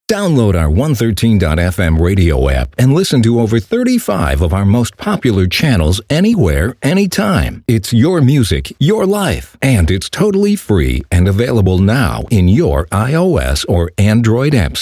Download our 113.fm radio app and listen to over 35 of our most popular channels anywhere, anytime. It's your music, your life, and it's totally free and available now in your iOS or Android app